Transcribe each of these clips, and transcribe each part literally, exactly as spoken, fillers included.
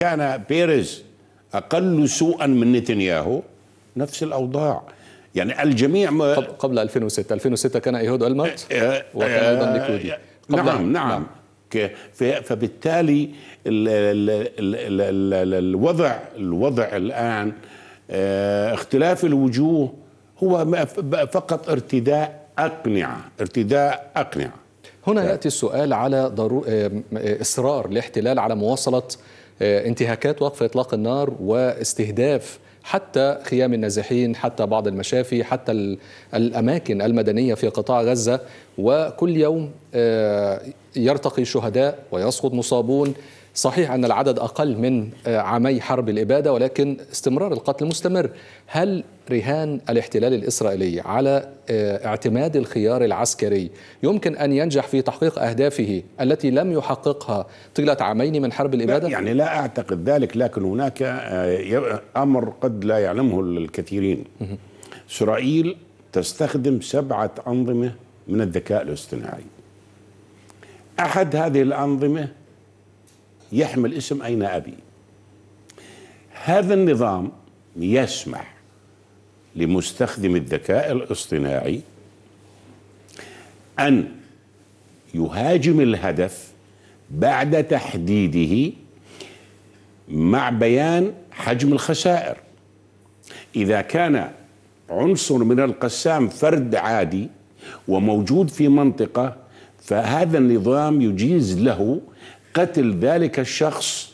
كان بيريز أقل سوءا من نتنياهو نفس الأوضاع. يعني الجميع ما قبل ألفين وستة ألفين وستة كان إيهود أولمرت وكان أيضا ليكودي. نعم نعم, نعم. فبالتالي ال ال ال ال ال الوضع الوضع الآن اختلاف الوجوه هو فقط ارتداء أقنعة ارتداء أقنعة. هنا يأتي السؤال على ضرو... إصرار الاحتلال على مواصلة انتهاكات وقف إطلاق النار واستهداف حتى خيام النازحين، حتى بعض المشافي، حتى الأماكن المدنية في قطاع غزة، وكل يوم يرتقي شهداء ويسقط مصابون. صحيح أن العدد أقل من عامي حرب الإبادة، ولكن استمرار القتل مستمر. هل رهان الاحتلال الإسرائيلي على اعتماد الخيار العسكري يمكن أن ينجح في تحقيق أهدافه التي لم يحققها طيلة عامين من حرب الإبادة؟ لا يعني لا أعتقد ذلك، لكن هناك أمر قد لا يعلمه الكثيرين. إسرائيل تستخدم سبعة أنظمة من الذكاء الاصطناعي. أحد هذه الأنظمة يحمل اسم أين أبي. هذا النظام يسمح لمستخدم الذكاء الاصطناعي أن يهاجم الهدف بعد تحديده مع بيان حجم الخسائر. إذا كان عنصر من القسام فرد عادي وموجود في منطقة، فهذا النظام يجيز له قتل ذلك الشخص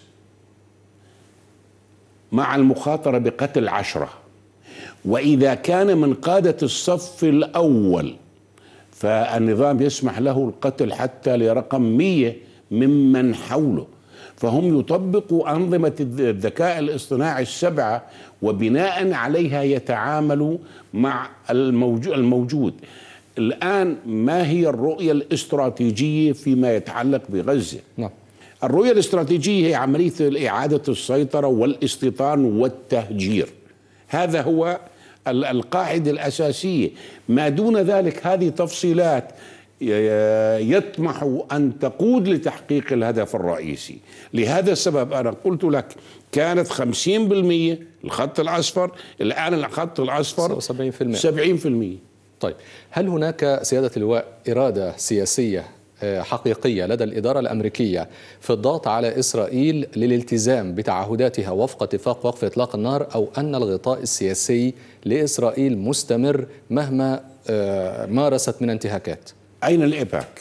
مع المخاطرة بقتل عشرة. وإذا كان من قادة الصف الأول فالنظام يسمح له القتل حتى لرقم مية ممن حوله. فهم يطبقوا أنظمة الذكاء الاصطناعي السبعة وبناء عليها يتعاملوا مع الموجود. الآن ما هي الرؤية الاستراتيجية فيما يتعلق بغزة؟ نعم. الرؤية الاستراتيجية هي عملية إعادة السيطرة والاستيطان والتهجير. هذا هو القاعدة الأساسية. ما دون ذلك هذه تفصيلات يطمح أن تقود لتحقيق الهدف الرئيسي. لهذا السبب أنا قلت لك كانت خمسين بالمئة الخط الأصفر، الآن الخط الأصفر سبعين بالمئة. سبعين بالمئة. طيب، هل هناك سيادة اللواء إرادة سياسية حقيقية لدى الإدارة الأمريكية في الضغط على إسرائيل للالتزام بتعهداتها وفق اتفاق وقف إطلاق النار، أو أن الغطاء السياسي لإسرائيل مستمر مهما مارست من انتهاكات؟ أين الإيباك؟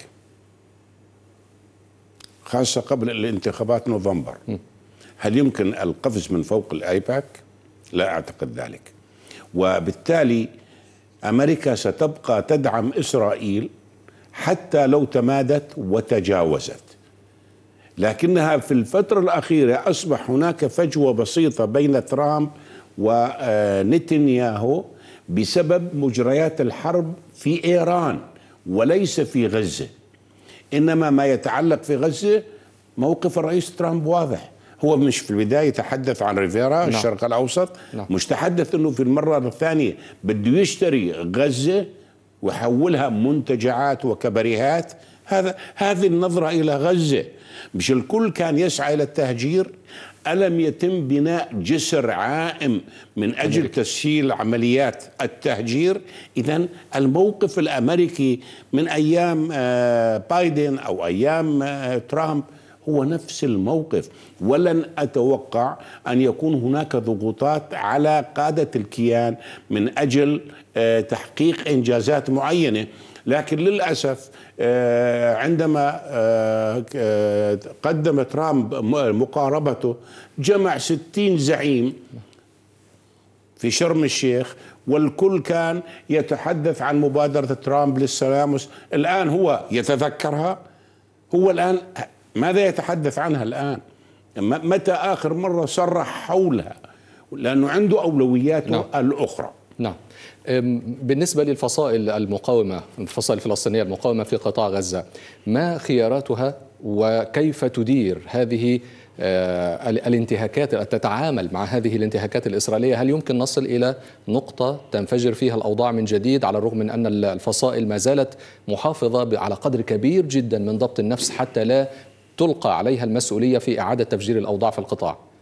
خاصة قبل الانتخابات نوفمبر. م. هل يمكن القفز من فوق الإيباك؟ لا أعتقد ذلك. وبالتالي أمريكا ستبقى تدعم إسرائيل حتى لو تمادت وتجاوزت. لكنها في الفترة الأخيرة أصبح هناك فجوة بسيطة بين ترامب ونتنياهو بسبب مجريات الحرب في إيران وليس في غزة. إنما ما يتعلق في غزة موقف الرئيس ترامب واضح. هو مش في البداية تحدث عن ريفيرا نعم. الشرق الأوسط. نعم. مش تحدث أنه في المرة الثانية بده يشتري غزة ويحولها منتجعات وكبريهات. هذا هذه النظرة إلى غزة. مش الكل كان يسعى إلى التهجير؟ ألم يتم بناء جسر عائم من أجل تسهيل عمليات التهجير؟ إذن الموقف الأمريكي من أيام بايدن أو أيام ترامب هو نفس الموقف. ولن أتوقع أن يكون هناك ضغوطات على قادة الكيان من أجل تحقيق إنجازات معينة. لكن للأسف عندما قدم ترامب مقاربته جمع ستين زعيم في شرم الشيخ، والكل كان يتحدث عن مبادرة ترامب للسلام. الآن هو يتذكرها؟ هو الآن ماذا يتحدث عنها الآن؟ متى آخر مرة صرح حولها؟ لأنه عنده أولوياته نعم. الأخرى. نعم. بالنسبة للفصائل المقاومة، الفصائل الفلسطينية المقاومة في قطاع غزة، ما خياراتها وكيف تدير هذه الانتهاكات، تتعامل مع هذه الانتهاكات الإسرائيلية؟ هل يمكن نصل إلى نقطة تنفجر فيها الأوضاع من جديد، على الرغم من أن الفصائل ما زالت محافظة على قدر كبير جدا من ضبط النفس حتى لا تلقى عليها المسؤولية في إعادة تفجير الأوضاع في القطاع؟